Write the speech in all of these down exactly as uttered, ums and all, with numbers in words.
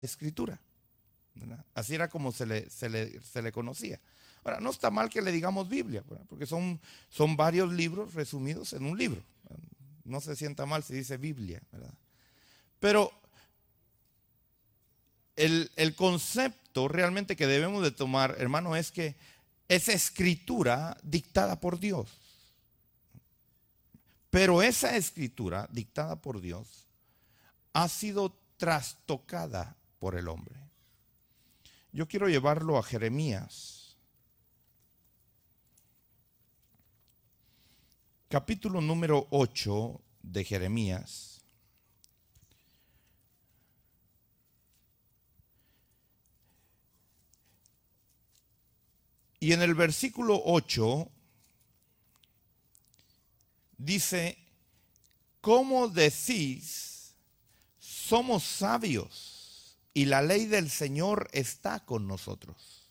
Escritura, ¿verdad? Así era como se le, se le, se le conocía. Ahora, no está mal que le digamos Biblia, ¿verdad? Porque son, son varios libros resumidos en un libro. No se sienta mal si dice Biblia, ¿verdad? Pero el, el concepto realmente que debemos de tomar, hermano, es que es escritura dictada por Dios. Pero esa escritura dictada por Dios ha sido trastocada por el hombre. Yo quiero llevarlo a Jeremías, capítulo número ocho de Jeremías. Y en el versículo ocho dice: ¿cómo decís, somos sabios y la ley del Señor está con nosotros?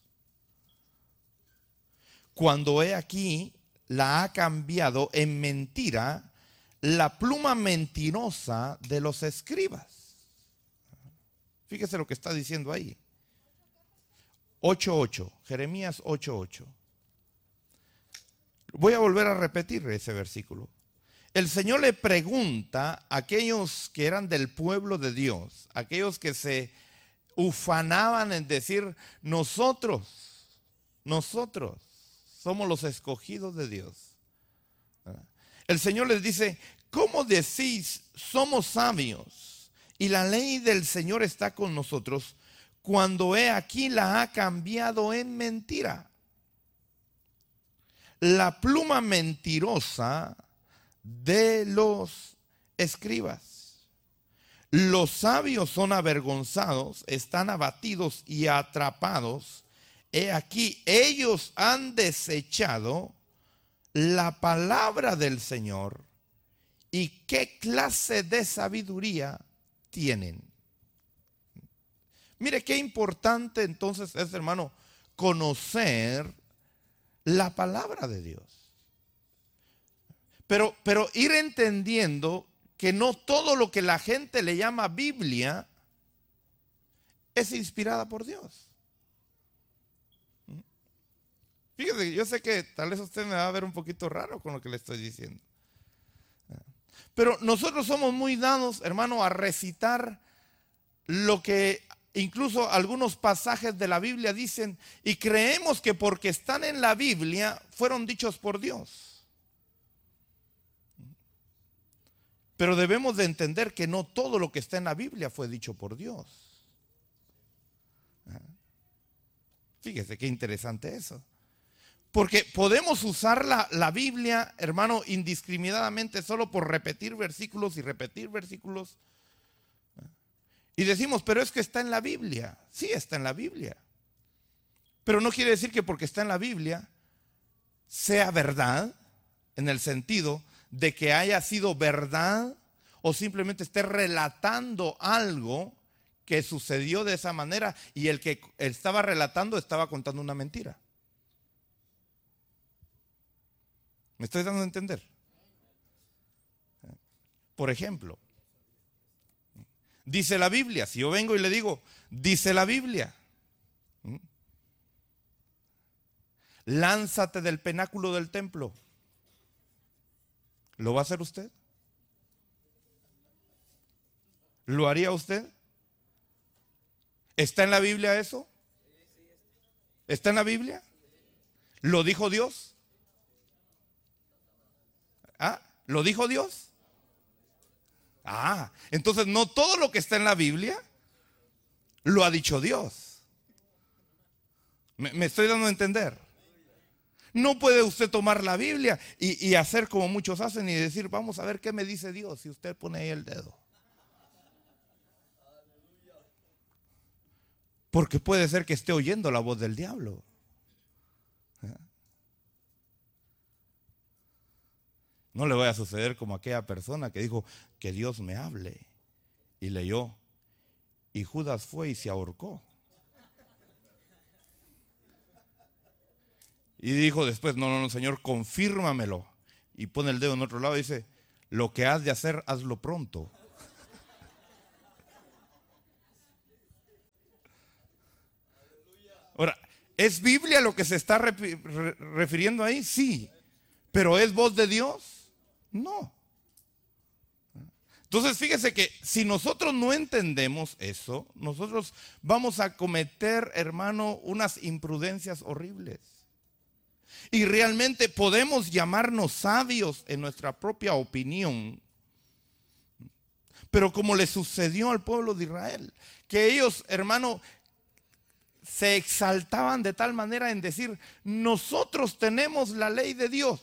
Cuando he aquí la ha cambiado en mentira la pluma mentirosa de los escribas. Fíjese lo que está diciendo ahí. ocho ocho, Jeremías ocho ocho. Voy a volver a repetir ese versículo. El Señor le pregunta a aquellos que eran del pueblo de Dios, aquellos que se ufanaban en decir: nosotros, nosotros somos los escogidos de Dios. El Señor les dice: ¿cómo decís, somos sabios y la ley del Señor está con nosotros, cuando he aquí la ha cambiado en mentira? La pluma mentirosa de los escribas. Los sabios son avergonzados, están abatidos y atrapados. He aquí, ellos han desechado la palabra del Señor. ¿Y qué clase de sabiduría tienen? Mire qué importante entonces es, hermano, conocer la palabra de Dios. Pero, pero ir entendiendo que no todo lo que la gente le llama Biblia es inspirada por Dios. Fíjese, yo sé que tal vez usted me va a ver un poquito raro con lo que le estoy diciendo. Pero nosotros somos muy dados, hermano, a recitar lo que incluso algunos pasajes de la Biblia dicen, y creemos que porque están en la Biblia fueron dichos por Dios. Pero debemos de entender que no todo lo que está en la Biblia fue dicho por Dios. Fíjese qué interesante eso. Porque podemos usar la, la Biblia, hermano, indiscriminadamente solo por repetir versículos y repetir versículos. Y decimos, pero es que está en la Biblia. Sí, está en la Biblia. Pero no quiere decir que porque está en la Biblia sea verdad, en el sentido de que haya sido verdad o simplemente esté relatando algo que sucedió de esa manera y el que estaba relatando estaba contando una mentira. ¿Me estoy dando a entender? Por ejemplo, dice la Biblia. Si yo vengo y le digo, dice la Biblia, lánzate del penáculo del templo, ¿lo va a hacer usted? ¿Lo haría usted? ¿Está en la Biblia eso? ¿Está en la Biblia? ¿Lo dijo Dios? ¿Ah? ¿Lo dijo Dios? Ah, entonces no todo lo que está en la Biblia lo ha dicho Dios. ¿Me, me estoy dando a entender? No puede usted tomar la Biblia y, y hacer como muchos hacen y decir, vamos a ver qué me dice Dios, si usted pone ahí el dedo. Porque puede ser que esté oyendo la voz del diablo. No le vaya a suceder como aquella persona que dijo, que Dios me hable. Y leyó, y Judas fue y se ahorcó. Y dijo después, no, no, no, Señor, confírmamelo. Y pone el dedo en otro lado y dice, lo que has de hacer, hazlo pronto. ¿Es Biblia lo que se está refiriendo ahí? Sí. ¿Pero es voz de Dios? No. Entonces fíjese que si nosotros no entendemos eso, nosotros vamos a cometer, hermano, unas imprudencias horribles. Y realmente podemos llamarnos sabios en nuestra propia opinión. Pero como le sucedió al pueblo de Israel, que ellos, hermano, se exaltaban de tal manera en decir, nosotros tenemos la ley de Dios.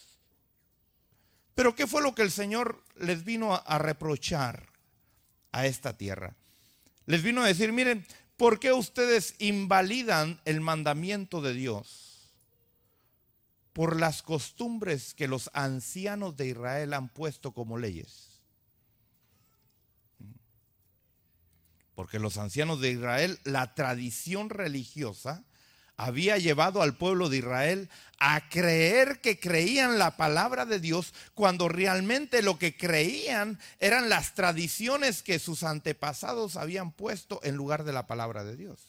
Pero ¿qué fue lo que el Señor les vino a, a reprochar a esta tierra? Les vino a decir, miren, ¿por qué ustedes invalidan el mandamiento de Dios? Por las costumbres que los ancianos de Israel han puesto como leyes. Porque los ancianos de Israel, la tradición religiosa había llevado al pueblo de Israel a creer que creían la palabra de Dios, cuando realmente lo que creían eran las tradiciones que sus antepasados habían puesto en lugar de la palabra de Dios.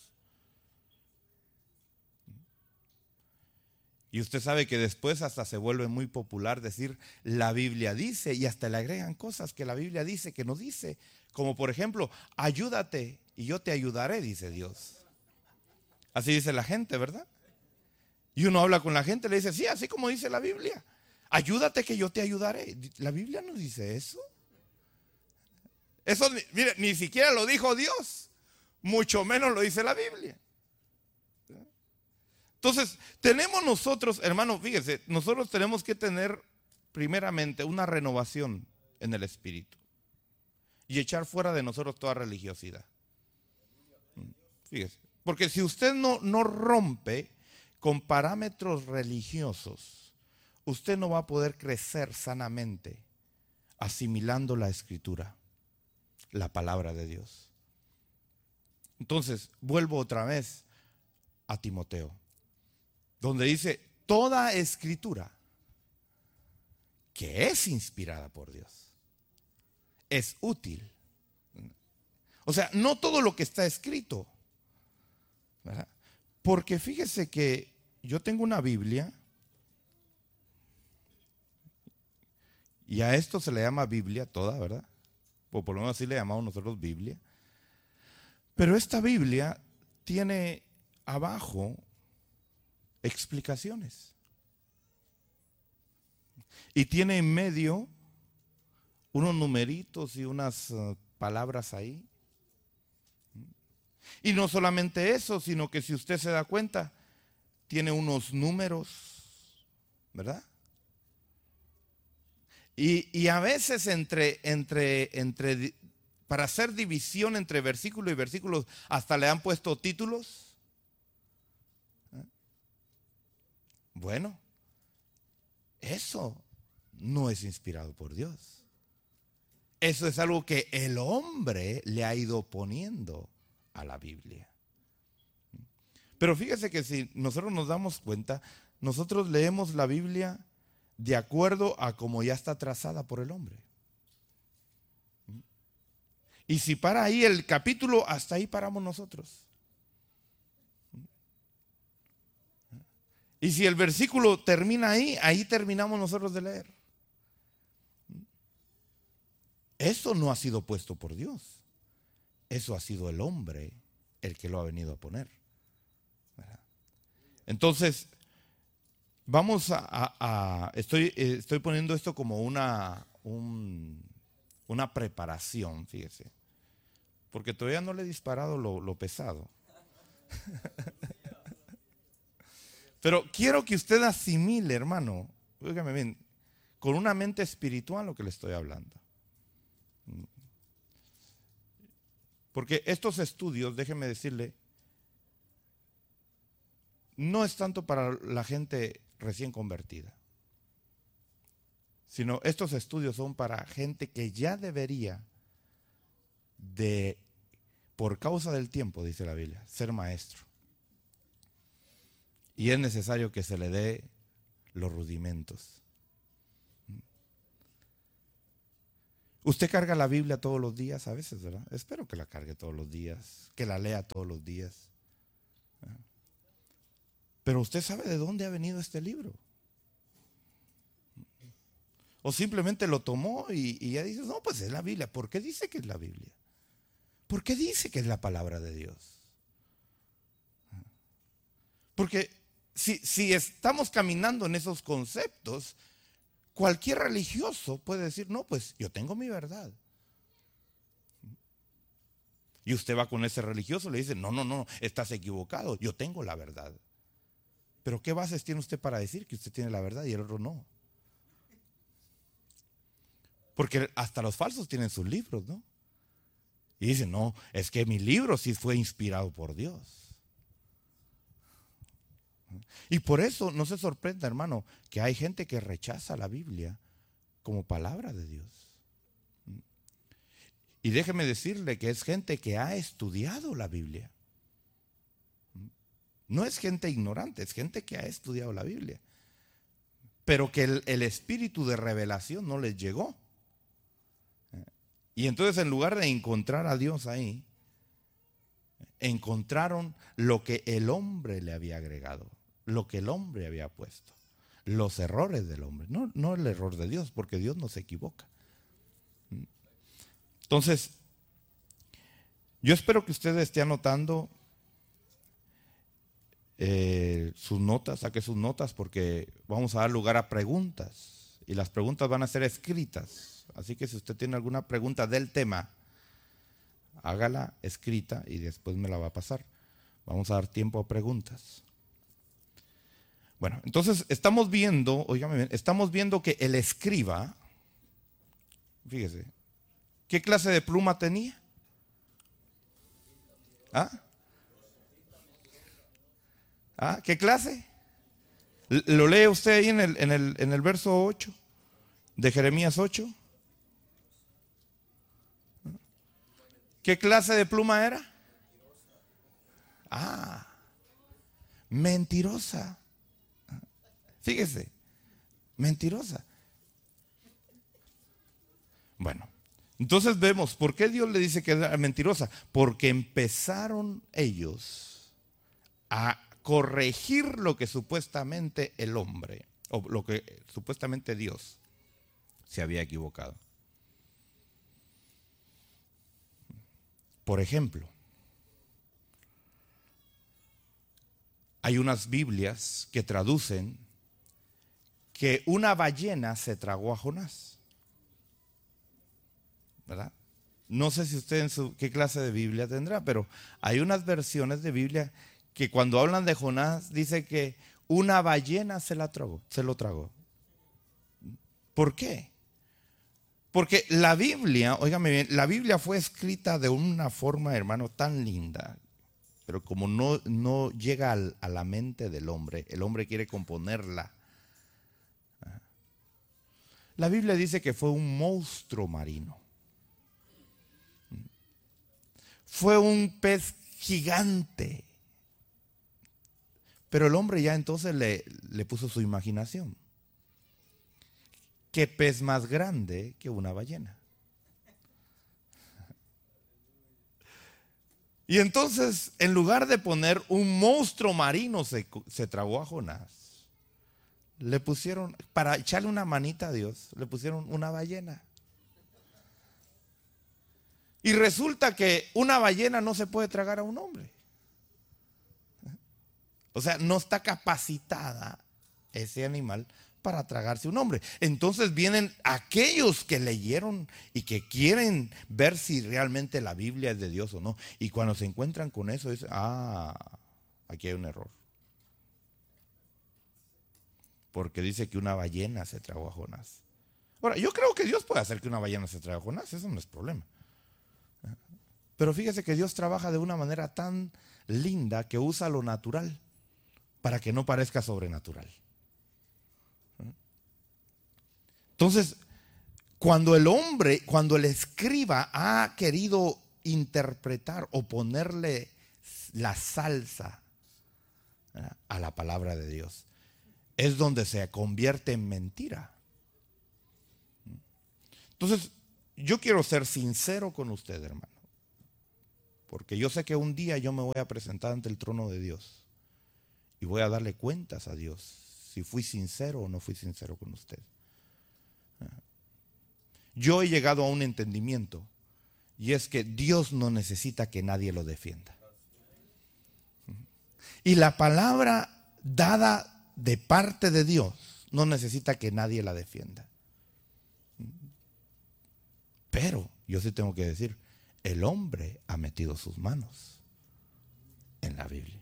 Y usted sabe que después hasta se vuelve muy popular decir la Biblia dice, y hasta le agregan cosas que la Biblia dice que no dice. Como por ejemplo, ayúdate y yo te ayudaré, dice Dios. Así dice la gente, ¿verdad? Y uno habla con la gente y le dice, sí, así como dice la Biblia. Ayúdate que yo te ayudaré. La Biblia no dice eso. Eso, mire, ni siquiera lo dijo Dios. Mucho menos lo dice la Biblia. Entonces, tenemos nosotros, hermanos, fíjese, nosotros tenemos que tener primeramente una renovación en el espíritu y echar fuera de nosotros toda religiosidad. Fíjese, porque si usted no, no rompe con parámetros religiosos, usted no va a poder crecer sanamente asimilando la escritura, la palabra de Dios. Entonces, vuelvo otra vez a Timoteo, donde dice, toda escritura que es inspirada por Dios es útil. O sea, no todo lo que está escrito, ¿verdad? Porque fíjese que yo tengo una Biblia y a esto se le llama Biblia toda, ¿verdad? O por lo menos así le llamamos nosotros Biblia. Pero esta Biblia tiene abajo explicaciones. Y tiene en medio unos numeritos y unas uh, palabras ahí. Y no solamente eso, sino que si usted se da cuenta, tiene unos números, ¿verdad? Y, y a veces entre, entre, entre, para hacer división entre versículo y versículo, hasta le han puesto títulos. Bueno, eso no es inspirado por Dios. Eso es algo que el hombre le ha ido poniendo a la Biblia. Pero fíjese que si nosotros nos damos cuenta, nosotros leemos la Biblia de acuerdo a como ya está trazada por el hombre. Y si para ahí el capítulo, hasta ahí paramos nosotros. Y si el versículo termina ahí, ahí terminamos nosotros de leer. Eso no ha sido puesto por Dios. Eso ha sido el hombre el que lo ha venido a poner. ¿Verdad? Entonces, vamos a, a, a estoy, eh, estoy poniendo esto como una, un, una preparación, fíjese. Porque todavía no le he disparado lo, lo pesado. Pero quiero que usted asimile, hermano, óigame bien, con una mente espiritual lo que le estoy hablando. Porque estos estudios, déjeme decirle, no es tanto para la gente recién convertida, sino estos estudios son para gente que ya debería de, por causa del tiempo, dice la Biblia, ser maestro. Y es necesario que se le dé los rudimentos. Usted carga la Biblia todos los días a veces, ¿verdad? Espero que la cargue todos los días, que la lea todos los días. Pero usted sabe de dónde ha venido este libro. O simplemente lo tomó y, y ya dice, no, pues es la Biblia. ¿Por qué dice que es la Biblia? ¿Por qué dice que es la palabra de Dios? Porque si, si estamos caminando en esos conceptos, cualquier religioso puede decir, no, pues yo tengo mi verdad. Y usted va con ese religioso y le dice, no, no, no, estás equivocado, yo tengo la verdad. Pero ¿qué bases tiene usted para decir que usted tiene la verdad y el otro no? Porque hasta los falsos tienen sus libros, ¿no? Y dicen, no, es que mi libro sí fue inspirado por Dios. Y por eso no se sorprenda, hermano, que hay gente que rechaza la Biblia como palabra de Dios. Y déjeme decirle que es gente que ha estudiado la Biblia. No es gente ignorante, es gente que ha estudiado la Biblia. Pero que el, el espíritu de revelación no les llegó. Y entonces en lugar de encontrar a Dios ahí, encontraron lo que el hombre le había agregado, lo que el hombre había puesto, los errores del hombre, no, no el error de Dios, porque Dios no se equivoca. Entonces, yo espero que usted esté anotando eh, sus notas, saque sus notas, porque vamos a dar lugar a preguntas y las preguntas van a ser escritas. Así que si usted tiene alguna pregunta del tema, hágala escrita y después me la va a pasar. Vamos a dar tiempo a preguntas. Bueno, entonces estamos viendo, óigame bien, estamos viendo que el escriba, fíjese, ¿qué clase de pluma tenía? ¿Ah? ¿Ah? ¿Qué clase? ¿Lo lee usted ahí en el, en el, en el verso ocho de Jeremías ocho? ¿Qué clase de pluma era? Ah, mentirosa. Fíjese, mentirosa. Bueno, entonces vemos, ¿por qué Dios le dice que era mentirosa? Porque empezaron ellos a corregir lo que supuestamente el hombre, o lo que supuestamente Dios se había equivocado. Por ejemplo, hay unas Biblias que traducen que una ballena se tragó a Jonás, ¿verdad? No sé si usted en su, qué clase de Biblia tendrá, pero hay unas versiones de Biblia que cuando hablan de Jonás dice que una ballena se la tragó, se lo tragó. ¿Por qué? Porque la Biblia, óigame bien, la Biblia fue escrita de una forma, hermano, tan linda, pero como no, no llega al, a la mente del hombre, el hombre quiere componerla. La Biblia dice que fue un monstruo marino. Fue un pez gigante. Pero el hombre ya entonces le, le puso su imaginación. ¿Qué pez más grande que una ballena? Y entonces, en lugar de poner un monstruo marino se, se tragó a Jonás, le pusieron, para echarle una manita a Dios, le pusieron una ballena. Y resulta que una ballena no se puede tragar a un hombre. O sea, no está capacitada ese animal para tragarse un hombre. Entonces vienen aquellos que leyeron y que quieren ver si realmente la Biblia es de Dios o no. Y cuando se encuentran con eso, dicen, ah, aquí hay un error. Porque dice que una ballena se tragó a Jonás. Ahora, yo creo que Dios puede hacer que una ballena se trague a Jonás, eso no es problema. Pero fíjese que Dios trabaja de una manera tan linda que usa lo natural para que no parezca sobrenatural. Entonces, cuando el hombre, cuando el escriba ha querido interpretar o ponerle la salsa a la palabra de Dios, es donde se convierte en mentira. Entonces, yo quiero ser sincero con usted, hermano, porque yo sé que un día yo me voy a presentar ante el trono de Dios y voy a darle cuentas a Dios si fui sincero o no fui sincero con usted. Yo he llegado a un entendimiento, y es que Dios no necesita que nadie lo defienda. Y la palabra dada de parte de Dios no necesita que nadie la defienda. Pero yo sí tengo que decir, el hombre ha metido sus manos en la Biblia.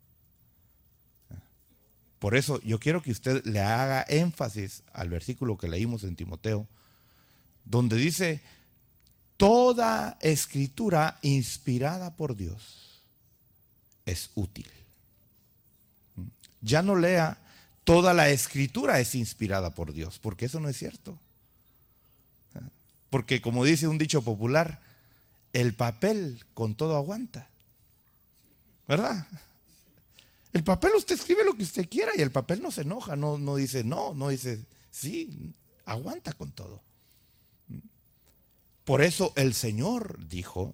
Por eso yo quiero que usted le haga énfasis al versículo que leímos en Timoteo, donde dice, toda escritura inspirada por Dios es útil. Ya no lea, toda la escritura es inspirada por Dios, porque eso no es cierto. Porque como dice un dicho popular, el papel con todo aguanta, ¿verdad? El papel usted escribe lo que usted quiera y el papel no se enoja, no, no dice no, no dice sí, aguanta con todo. Por eso el Señor dijo,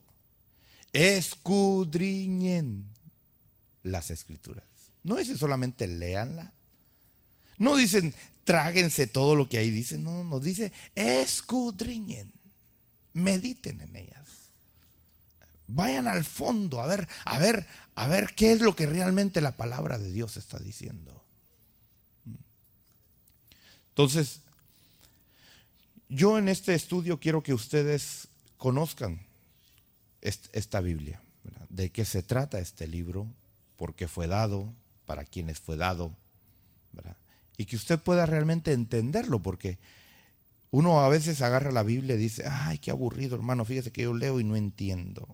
escudriñen las escrituras. No dice solamente léanla, no dicen tráguense todo lo que ahí dice, no, nos dice escudriñen, mediten en ellas. Vayan al fondo a ver, a ver, a ver qué es lo que realmente la palabra de Dios está diciendo. Entonces, yo en este estudio quiero que ustedes conozcan esta Biblia, ¿verdad? De qué se trata este libro, por qué fue dado, para quiénes fue dado, ¿verdad? Y que usted pueda realmente entenderlo, porque uno a veces agarra la Biblia y dice, ay, qué aburrido, hermano, fíjese que yo leo y no entiendo.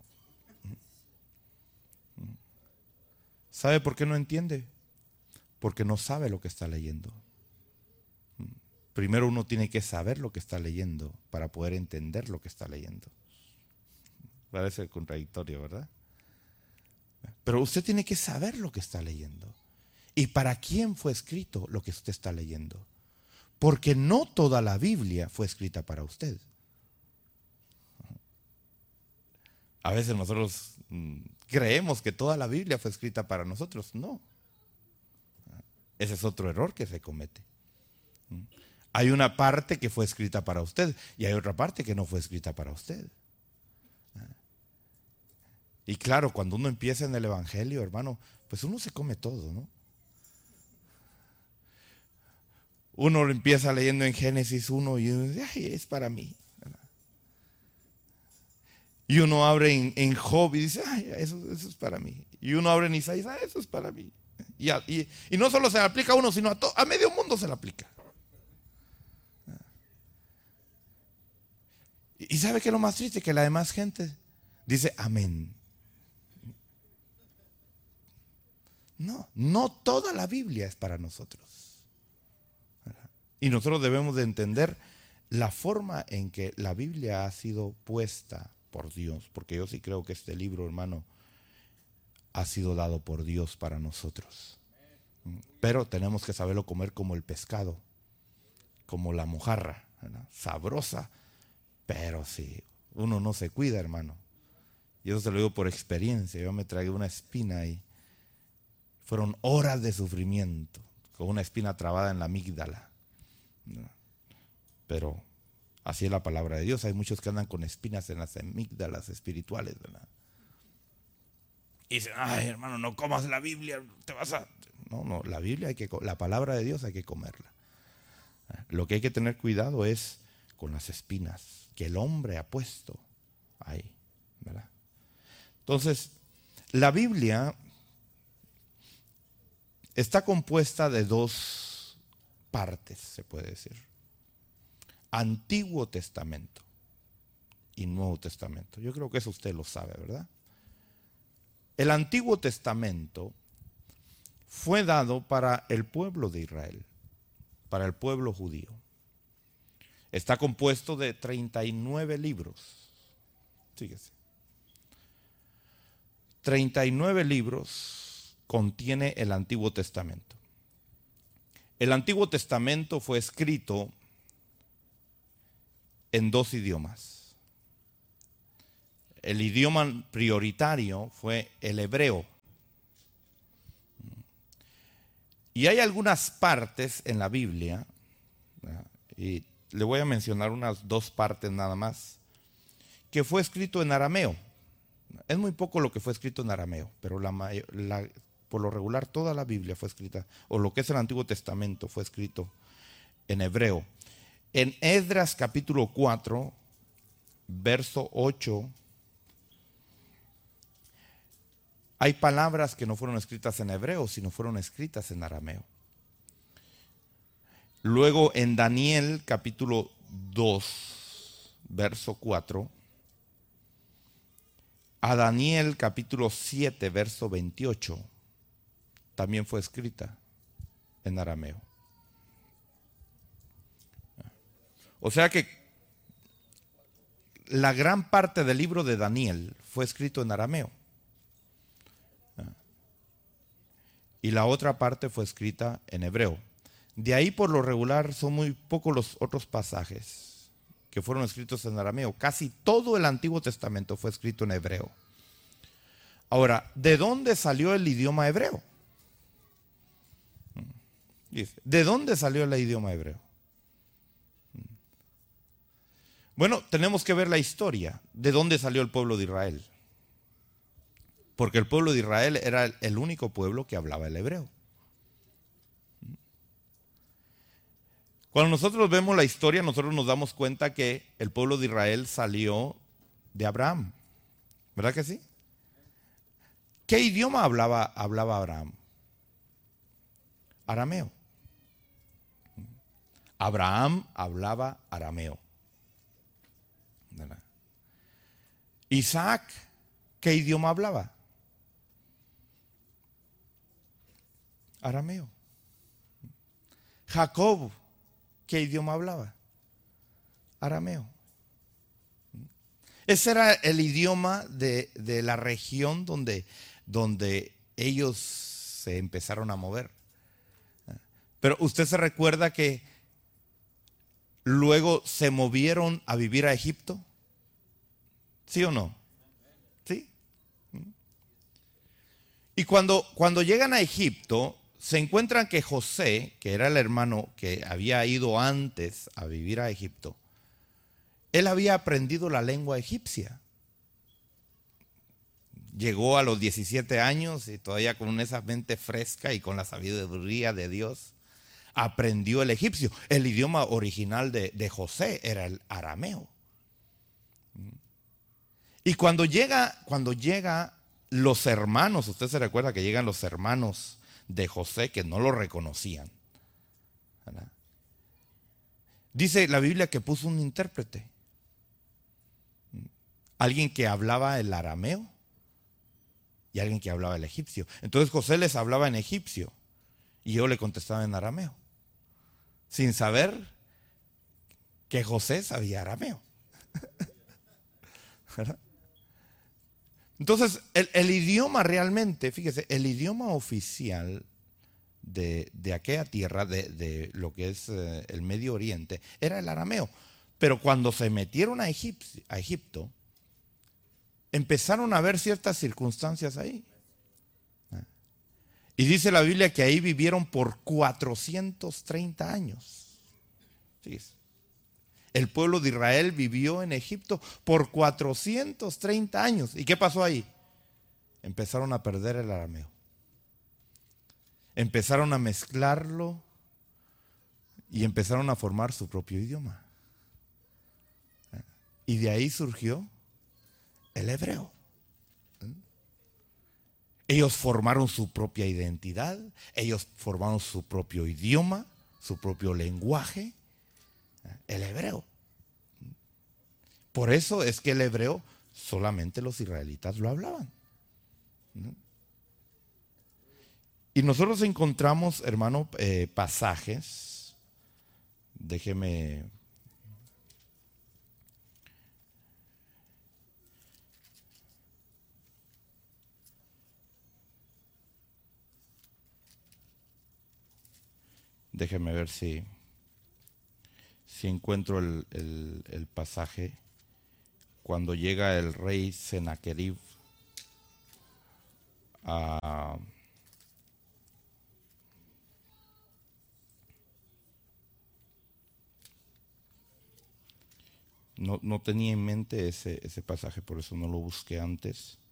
¿Sabe por qué no entiende? Porque no sabe lo que está leyendo. Primero uno tiene que saber lo que está leyendo para poder entender lo que está leyendo. Parece contradictorio, ¿verdad? Pero usted tiene que saber lo que está leyendo. ¿Y para quién fue escrito lo que usted está leyendo? Porque no toda la Biblia fue escrita para usted. A veces nosotros mm, creemos que toda la Biblia fue escrita para nosotros. No. Ese es otro error que se comete. Hay una parte que fue escrita para usted y hay otra parte que no fue escrita para usted. Y claro, cuando uno empieza en el Evangelio, hermano, pues uno se come todo, ¿no? Uno empieza leyendo en Génesis uno y uno dice, ay, es para mí. Y uno abre en, en Job y dice, ay, eso, eso es para mí. Y uno abre en Isaías, ah, eso es para mí. Y, a, y, y no solo se le aplica a uno, sino a, to, a medio mundo se le aplica. Y, y ¿sabe qué es lo más triste? Que la demás gente dice, amén. No, no toda la Biblia es para nosotros. Y nosotros debemos de entender la forma en que la Biblia ha sido puesta por Dios, porque yo sí creo que este libro, hermano, ha sido dado por Dios para nosotros. Pero tenemos que saberlo comer como el pescado, como la mojarra, ¿verdad? Sabrosa, pero si uno no se cuida, hermano. Y eso se lo digo por experiencia. Yo me tragué una espina y fueron horas de sufrimiento, con una espina trabada en la amígdala. Pero así es la palabra de Dios. Hay muchos que andan con espinas en las amígdalas espirituales, ¿verdad? Y dicen, ay, hermano, no comas la Biblia, te vas a... No, no, la Biblia hay que, la palabra de Dios hay que comerla. Lo que hay que tener cuidado es con las espinas que el hombre ha puesto ahí, ¿verdad? Entonces, la Biblia está compuesta de dos partes, se puede decir. Antiguo Testamento y Nuevo Testamento. Yo creo que eso usted lo sabe, ¿verdad? El Antiguo Testamento fue dado para el pueblo de Israel, para el pueblo judío. Está compuesto de treinta y nueve libros. Fíjese. treinta y nueve libros contiene el Antiguo Testamento. El Antiguo Testamento fue escrito en dos idiomas. El idioma prioritario fue el hebreo. Y hay algunas partes en la Biblia, ¿verdad? Y le voy a mencionar unas dos partes nada más, que fue escrito en arameo. Es muy poco lo que fue escrito en arameo, pero la, la, por lo regular toda la Biblia fue escrita, o lo que es el Antiguo Testamento fue escrito en hebreo. En Esdras capítulo cuatro, verso ocho, hay palabras que no fueron escritas en hebreo, sino fueron escritas en arameo. Luego en Daniel capítulo dos, verso cuatro, a Daniel capítulo siete, verso veintiocho, también fue escrita en arameo. O sea que la gran parte del libro de Daniel fue escrito en arameo. Y la otra parte fue escrita en hebreo. De ahí por lo regular son muy pocos los otros pasajes que fueron escritos en arameo. Casi todo el Antiguo Testamento fue escrito en hebreo. Ahora, ¿de dónde salió el idioma hebreo? ¿De dónde salió el idioma hebreo? Bueno, tenemos que ver la historia. ¿De dónde salió el pueblo de Israel? Porque el pueblo de Israel era el único pueblo que hablaba el hebreo. Cuando nosotros vemos la historia, nosotros nos damos cuenta que el pueblo de Israel salió de Abraham. ¿Verdad que sí? ¿Qué idioma hablaba, hablaba Abraham? Arameo. Abraham hablaba arameo. ¿Verdad? Isaac, ¿qué idioma hablaba? Arameo. Jacob, ¿qué idioma hablaba? Arameo. Ese era el idioma de, de la región donde, donde ellos se empezaron a mover. Pero usted se recuerda que luego se movieron a vivir a Egipto. ¿Sí o no? ¿Sí? Y cuando, cuando llegan a Egipto, se encuentran que José, que era el hermano que había ido antes a vivir a Egipto, él había aprendido la lengua egipcia. Llegó a los diecisiete años y todavía con esa mente fresca y con la sabiduría de Dios, aprendió el egipcio. El idioma original de, de José era el arameo. Y cuando llega, cuando llega los hermanos, usted se recuerda que llegan los hermanos de José que no lo reconocían, ¿verdad? Dice la Biblia que puso un intérprete, alguien que hablaba el arameo y alguien que hablaba el egipcio. Entonces José les hablaba en egipcio y yo le contestaba en arameo, sin saber que José sabía arameo. ¿Verdad? Entonces, el, el idioma realmente, fíjese, el idioma oficial de, de aquella tierra, de, de lo que es eh, el Medio Oriente, era el arameo. Pero cuando se metieron a, Egipcio, a Egipto, empezaron a ver ciertas circunstancias ahí. Y dice la Biblia que ahí vivieron por cuatrocientos treinta años. Fíjese. El pueblo de Israel vivió en Egipto por cuatrocientos treinta años. ¿Y qué pasó ahí? Empezaron a perder el arameo. Empezaron a mezclarlo y empezaron a formar su propio idioma. Y de ahí surgió el hebreo. Ellos formaron su propia identidad, ellos formaron su propio idioma, su propio lenguaje. El hebreo. Por eso es que el hebreo solamente los israelitas lo hablaban. Y nosotros encontramos, hermano, eh, pasajes. Déjeme. Déjeme ver si. Si encuentro el, el, el pasaje cuando llega el rey Sennacherib a, No, no tenía en mente ese, ese pasaje, por eso no lo busqué antes.